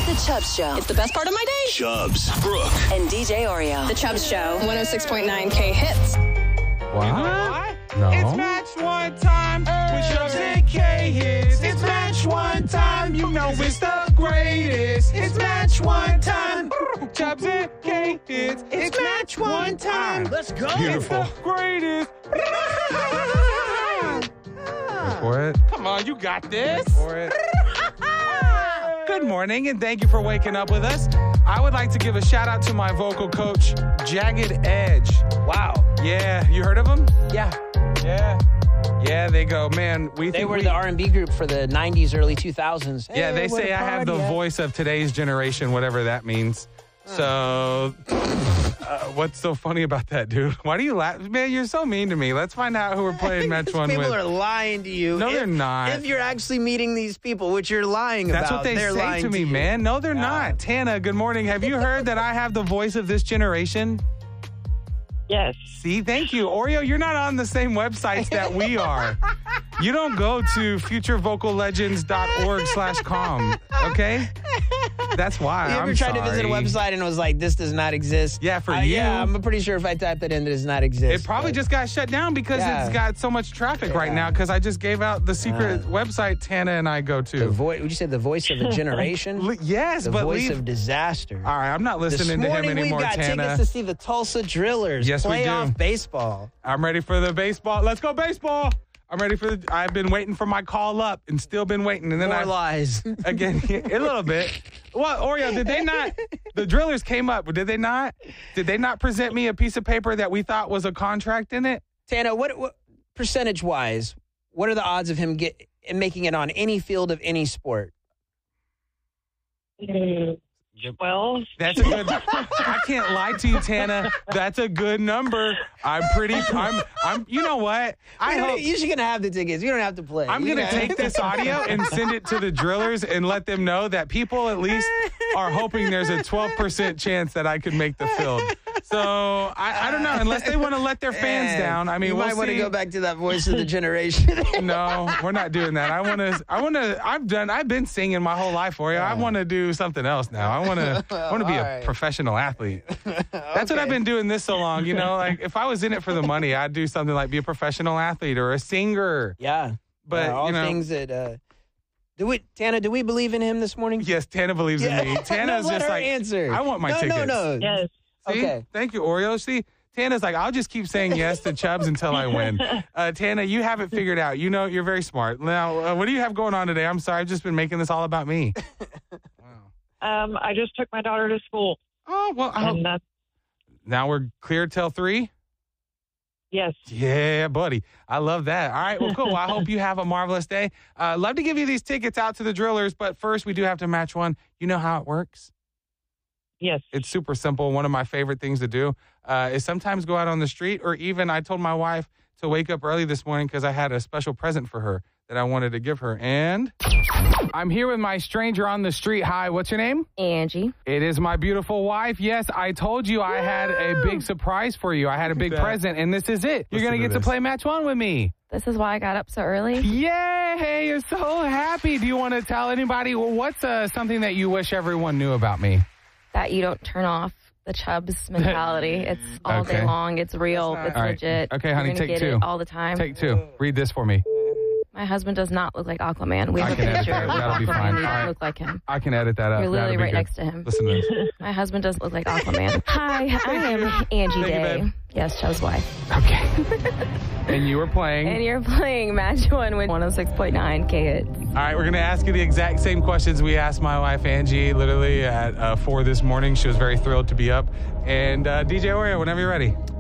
The Chubbs Show. It's the best part of my day. Chubbs, Brooke, And DJ Oreo. The Chubbs Show. 106.9 K hits. What? You know what? No. It's match one time with Chubbs and K hits. It's match one time. You know it's the greatest. It's match one time. Chubbs and K hits. It's match one time. Let's go. Beautiful. It's the greatest. For it. Come on, you got this. For it. Good morning, and thank you for waking up with us. I would like to give a shout out to my vocal coach, Jagged Edge. Wow. Yeah, you heard of him? Yeah. Yeah, they go, man. They were the R&B group for the 90s, early 2000s. Yeah, they Hey, what say a I have the party. voice of today's generation, whatever that means. So, what's so funny about that, dude? Why do you laugh? Man, you're so mean to me. Let's find out who we're playing match one with. People are lying to you. No, they're not. If you're actually meeting these people, which you're lying That's about, what they they're say lying to me, you. man. No, they're not. Tana, good morning. Have you heard that I have the voice of this generation? Yes. See, thank you. Oreo, you're not on the same websites that we are. You don't go to futurevocallegends.org/com, okay? That's why. You ever I'm tried sorry. to visit a website and was like, this does not exist? Yeah, for you. Yeah, I'm pretty sure if I typed that in, it does not exist. It probably just got shut down because it's got so much traffic right now because I just gave out the secret website Tana and I go to. Would you say the voice of a generation? Yes, the but voice leave. of disaster. All right, I'm not listening This to him morning anymore, we've got Tana. tickets to see the Tulsa Drillers Yes, we do. playoff baseball. I'm ready for the baseball. Let's go baseball. I'm ready for I've been waiting for my call up and still been waiting. And then More lies. Again, a little bit. Well, Oreo, did they not? The Drillers came up, did they not? Did they not present me a piece of paper that we thought was a contract in it? Tana, what percentage-wise, what are the odds of him making it on any field of any sport? 12. That's a good. I can't lie to you, Tana. That's a good number. I'm. You know what? You're just gonna have the tickets. You don't have to play. I'm gonna take this audio and send it to the Drillers and let them know that people at least are hoping there's a 12% chance that I could make the field. So I don't know, unless they want to let their fans down. I mean, you we'll might want to see. go back to that voice of the generation. No, we're not doing that. I've been singing my whole life for you. I want to do something else now. I want to be a professional athlete. That's what I've been doing this so long. You know, like if I was in it for the money, I'd do something like be a professional athlete or a singer. Yeah. But all you know, things that Tana, do we believe in him this morning? yes, Tana believes in me. Tana's let just her like, answer. I want my tickets. No. Yes. See? Okay. Thank you, Oreo. See, Tana's like, I'll just keep saying yes to Chubbs until I win. Tana, you have it figured out. You know, you're very smart. Now, what do you have going on today? I'm sorry, I've just been making this all about me. I just took my daughter to school. Oh, well, And that's, now we're clear till 3? yes. Yeah, buddy. I love that. All right, well, cool. Well, I hope you have a marvelous day. Love to give you these tickets out to the Drillers, but first we do have to match one. You know how it works? Yes. It's super simple. One of my favorite things to do is sometimes go out on the street, or even I told my wife to wake up early this morning because I had a special present for her that I wanted to give her. And I'm here with my stranger on the street. Hi, what's your name? Angie. It is my beautiful wife. Yes, I told you I had a big surprise for you. I had a big present, and this is it. You're going to get to play match one with me. This is why I got up so early. Yay! You're so happy. Do you want to tell anybody? Well, what's something that you wish everyone knew about me? That you don't turn off the Chubbs mentality. It's all Okay. day long. It's real. It's All right. legit. Okay, honey, You're gonna take get 2. it all the time. Take 2. Read this for me. My husband does not look like Aquaman. We I have a can edit picture. that. That'll be Aquaman fine. needs All to right. look like him. I can edit that up. You're literally That'll be right good. next to him. Listen to this. My husband does look like Aquaman. Hi, I am Angie Thank you, Day. babe. Yes, Chubbs' wife. Okay. And you were playing. And you're playing Match 1 with 106.9 K Hits. All right, we're going to ask you the exact same questions we asked my wife, Angie, literally at 4 this morning. She was very thrilled to be up. And DJ Oreo, whenever you're ready.